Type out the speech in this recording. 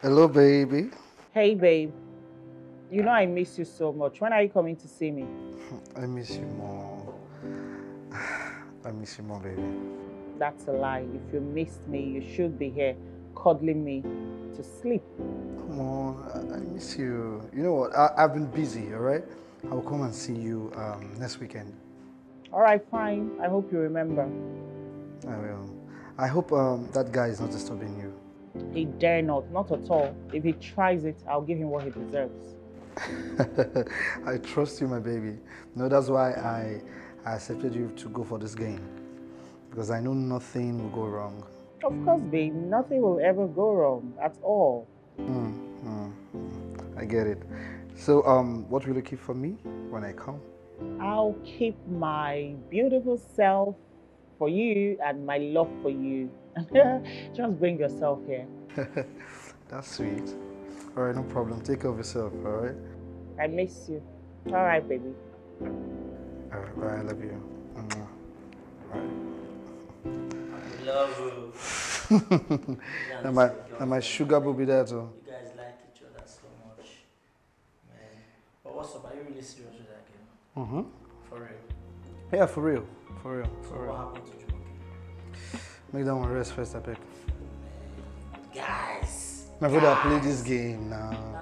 Hello, baby. Hey, babe. You know I miss you so much. When are you coming to see me? I miss you more. I miss you more, baby. That's a lie. If you missed me, you should be here cuddling me to sleep. Come on, I miss you. You know what? I've been busy, all right? I'll come and see you next weekend. All right, fine. I hope you remember. I will. I hope that guy is not disturbing you. He dare not at all. If he tries it, I'll give him what he deserves. I trust you, my baby. No, that's why I accepted you to go for this game. Because I know nothing will go wrong. Of course, babe, nothing will ever go wrong at all. I get it. So, what will you keep for me when I come? I'll keep my beautiful self for you and my love for you. Just bring yourself here. That's sweet. All right, no problem. Take care of yourself, all right? I miss you. All right, baby. All right, bye. I love you. Mwah. All I love you. right. Now my sugar will be there too. You guys like each other so much. Man. But what's up? Are you really serious with that game? Mm-hmm. For real? Yeah, for real. For real. So For what real. happened to Jumoke? Make that one rest first, I beg. Guys. My brother, play this game now.